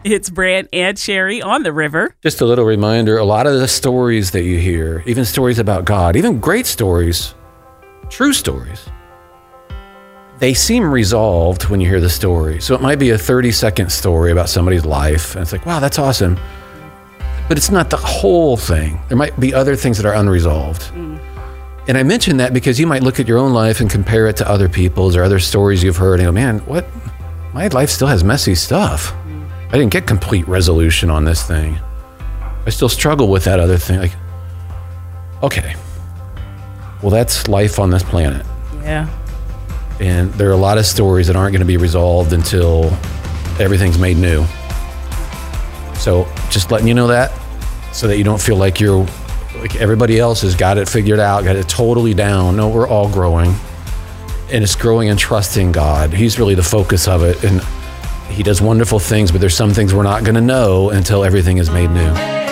It's Brant and Sherry on the river. Just a little reminder, a lot of the stories that you hear, even stories about God, even great stories, true stories, they seem resolved when you hear the story. So it might be a 30-second story about somebody's life, and it's like, wow, that's awesome. But it's not the whole thing. There might be other things that are unresolved. And I mention that because you might look at your own life and compare it to other people's or other stories you've heard and go, man, what? My life still has messy stuff. I didn't get complete resolution on this thing. I still struggle with that other thing. Like, okay, well, that's life on this planet. Yeah. And there are a lot of stories that aren't going to be resolved until everything's made new. So just letting you know that so that you don't feel like you're like everybody else has got it figured out, got it totally down. No, we're all growing. And it's growing and trusting God. He's really the focus of it. And He does wonderful things, but there's some things we're not going to know until everything is made new.